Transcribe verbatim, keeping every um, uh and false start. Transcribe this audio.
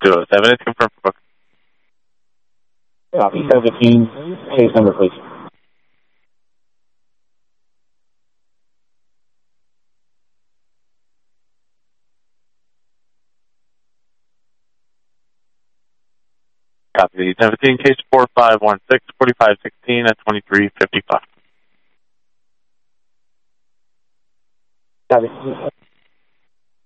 two oh seven. It's confirmed for book. Copy, seventeen. Case number, please. Copy, seventeen, case four five one six, forty-five sixteen at twenty-three fifty-five. Copy.